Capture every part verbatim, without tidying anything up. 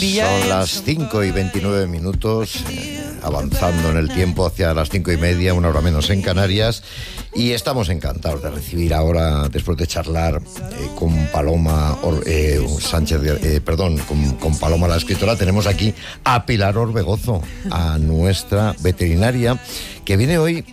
Son las cinco y veintinueve minutos, eh, avanzando en el tiempo hacia las cinco y media, una hora menos en Canarias, y estamos encantados de recibir ahora, después de charlar eh, con Paloma Or, eh, Sánchez, eh, perdón, con, con Paloma la escritora, tenemos aquí a Pilar Orbegozo, a nuestra veterinaria, que viene hoy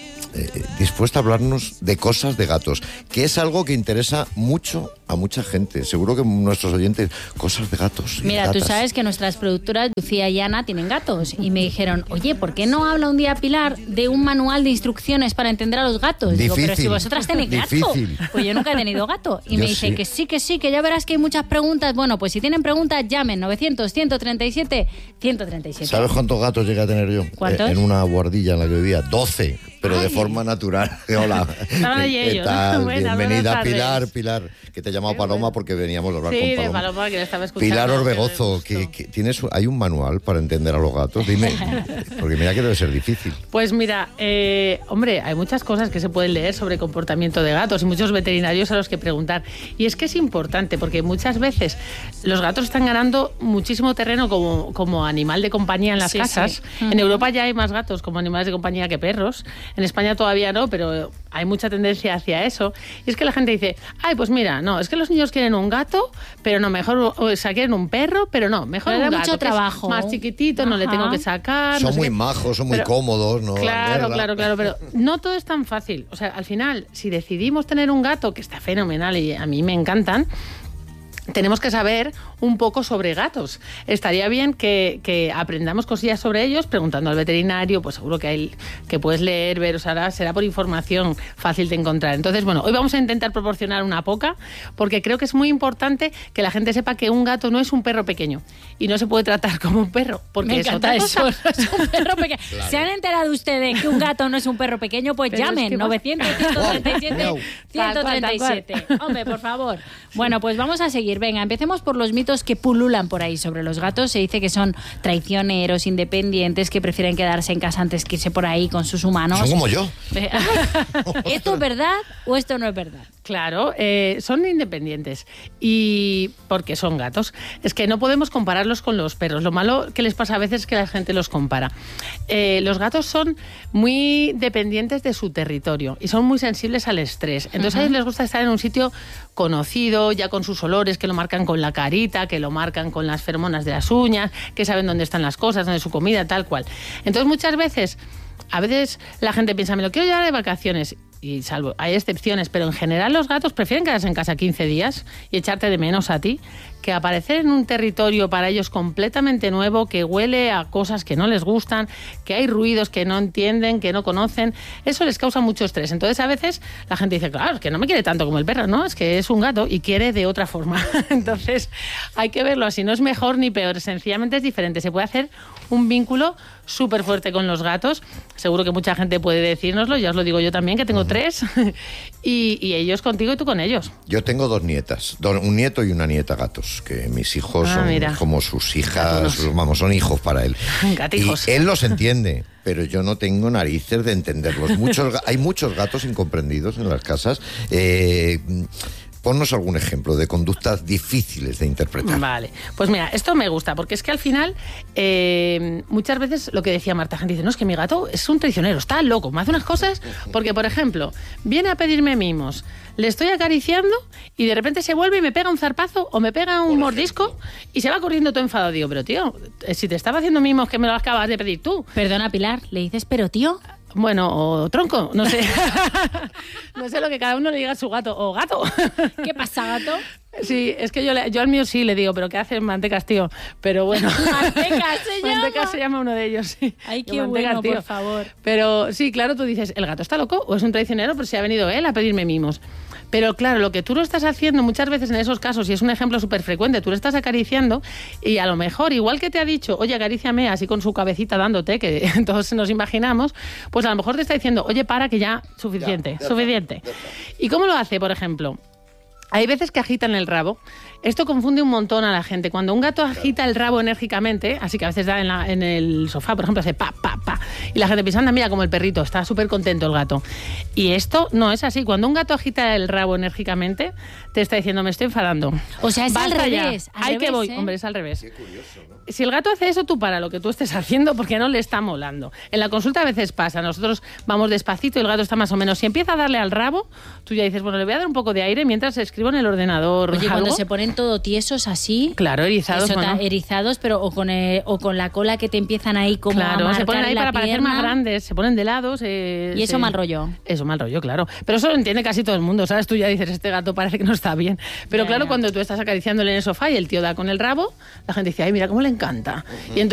Eh, dispuesta a hablarnos de cosas de gatos, que es algo que interesa mucho a mucha gente. Seguro que nuestros oyentes, cosas de gatos. Mira, gatas. Tú sabes que nuestras productoras, Lucía y Ana, tienen gatos. Y me dijeron, oye, ¿por qué no habla un día Pilar de un manual de instrucciones para entender a los gatos? Difícil. Digo, pero si vosotras tenéis Difícil. gato. Pues yo nunca he tenido gato. Y Yo me dice sí. que sí, que sí, que ya verás que hay muchas preguntas. Bueno, pues si tienen preguntas, llamen novecientos, ciento treinta y siete, ciento treinta y siete. ¿Sabes cuántos gatos llegué a tener yo? ¿Cuántos? Eh, en una guardilla en la que vivía. doce, pero Ay. de forma natural. Hola. Estaban allí ¿Qué ellos. tal? Buenas, Bienvenida, buenas Pilar, tardes. Pilar, que te he llamado Paloma porque veníamos a hablar Sí, con de Paloma. Paloma, que le estaba escuchando. Pilar que Orbegozo, me que, gustó. que tienes, ¿hay un manual para entender a los gatos? Dime, porque mira que debe ser difícil. Pues mira, eh, hombre, hay muchas cosas que se pueden leer sobre comportamiento de gatos y muchos veterinarios a los que preguntar. Y es que es importante porque muchas veces los gatos están ganando muchísimo terreno como, como animal de compañía en las Sí, casas. sí. En Europa ya hay más gatos como animales de compañía que perros. En España todavía no, pero hay mucha tendencia hacia eso. Y es que la gente dice, ay, pues mira, no, es que los niños quieren un gato, pero no, mejor, o sea, quieren un perro, pero no, mejor Pero un da gato. mucho que es trabajo. más chiquitito, no le tengo Ajá. que sacar. no Son sé muy qué. majos, son muy Pero- cómodos, ¿no? Claro, Verla. claro, claro, pero no todo es tan fácil. O sea, al final, si decidimos tener un gato, que está fenomenal y a mí me encantan, tenemos que saber un poco sobre gatos. Estaría bien que, que aprendamos cosillas sobre ellos, preguntando al veterinario, pues seguro que hay que puedes leer, ver, o sea, será por información fácil de encontrar. Entonces, bueno, hoy vamos a intentar proporcionar una poca, porque creo que es muy importante que la gente sepa que un gato no es un perro pequeño y no se puede tratar como un perro, porque Me es encanta otra eso. cosa. Es un perro pequeño. ¿Se han enterado ustedes que un gato no es un perro pequeño? Pues Pero es llamen que vas- novecientos, ciento treinta y siete, Miau. ciento treinta y siete. Hombre, por favor. Bueno, pues vamos a seguir. Venga, empecemos por los mitos que pululan por ahí sobre los gatos. Se dice que son traicioneros, independientes, que prefieren quedarse en casa antes que irse por ahí con sus humanos. Son como yo. ¿Esto es verdad o esto no es verdad? Claro, eh, son independientes y porque son gatos. Es que no podemos compararlos con los perros. Lo malo que les pasa a veces es que la gente los compara. Eh, los gatos son muy dependientes de su territorio y son muy sensibles al estrés. Entonces a ellos les gusta estar en un sitio conocido, ya con sus olores, que lo marcan con la carita, que lo marcan con las feromonas de las uñas, que saben dónde están las cosas, dónde es su comida, tal cual. Entonces muchas veces... A veces la gente piensa, me lo quiero llevar de vacaciones, y salvo, hay excepciones, pero en general los gatos prefieren quedarse en casa quince días y echarte de menos a ti, que aparecer en un territorio para ellos completamente nuevo, que huele a cosas que no les gustan, que hay ruidos que no entienden, que no conocen, eso les causa mucho estrés. Entonces a veces la gente dice, claro, es que no me quiere tanto como el perro, ¿no? Es que es un gato y quiere de otra forma. Entonces hay que verlo así, no es mejor ni peor, sencillamente es diferente. Se puede hacer un vínculo súper fuerte con los gatos. Seguro que mucha gente puede decírnoslo, ya os lo digo yo también, que tengo tres, y, y ellos contigo y tú con ellos. Yo tengo dos nietas, do- un nieto y una nieta gatos, que mis hijos Ah, son mira. como sus hijas, Gatunos. sus- vamos, son hijos para él. Gatijos. Y él los entiende, pero yo no tengo narices de entenderlos. Muchos, ga- hay muchos gatos incomprendidos en las casas. Eh, ponnos algún ejemplo de conductas difíciles de interpretar. Vale, pues mira, esto me gusta, porque es que al final eh, muchas veces lo que decía Marta, gente dice, no, es que mi gato es un traicionero, está loco, me hace unas cosas, porque por ejemplo, viene a pedirme mimos, le estoy acariciando y de repente se vuelve y me pega un zarpazo o me pega un mordisco y se va corriendo todo enfadado. Digo, pero tío, si te estaba haciendo mimos que me lo acabas de pedir tú. Perdona, Pilar, ¿le dices pero tío? Bueno, o tronco, no sé. No sé lo que cada uno le diga a su gato. O gato. ¿Qué pasa, gato? Sí, es que yo, le- yo al mío sí le digo, pero ¿qué haces, Mantecas, tío? Pero bueno. Mantecas se llama. Mantecas se llama uno de ellos, sí. Ay, qué Yo, Mantecas, bueno, tío. por favor. Pero sí, claro, tú dices, ¿el gato está loco o es un traicionero? Pues si ha venido él a pedirme mimos. Pero claro, lo que tú lo estás haciendo muchas veces en esos casos, y es un ejemplo súper frecuente, tú lo estás acariciando y a lo mejor, igual que te ha dicho, oye, acaríciame, así con su cabecita dándote, que todos nos imaginamos, pues a lo mejor te está diciendo, oye, para, que ya, suficiente, Ya, ya suficiente. está, ya ¿Y cómo lo hace, por ejemplo? Hay veces que agitan el rabo. Esto confunde un montón a la gente. Cuando un gato agita el rabo enérgicamente, así que a veces da en, la- en el sofá, por ejemplo, hace pa, pa, pa, Y la gente piensa, anda, mira, como el perrito, está súper contento el gato. Y esto no es así. Cuando un gato agita el rabo enérgicamente, te está diciendo, me estoy enfadando. O sea, es Basta al ya. revés. Al Ahí revés, que voy. ¿eh? Hombre, es al revés. Qué curioso, ¿no? Si el gato hace eso, tú para lo que tú estés haciendo, porque no le está molando. En la consulta a veces pasa, nosotros vamos despacito y el gato está más o menos. Si empieza a darle al rabo, tú ya dices, bueno, le voy a dar un poco de aire mientras escribo en el ordenador. Oye, algo. cuando se ponen todo tiesos así... Claro, erizados. Eso, Bueno. erizados, pero o con, el, o con la cola que te empiezan ahí como a Claro, marcar se ponen ahí la para parecer pierna. más grandes, se ponen de lados. Eh, Y eso se- mal rollo. Eso mal rollo, claro. Pero eso lo entiende casi todo el mundo, ¿sabes? Tú ya dices, este gato parece que no está bien. Pero Ya, claro, ya. cuando tú estás acariciándole en el sofá y el tío da con el rabo, la gente dice, ay, mira cómo le encanta. Y entonces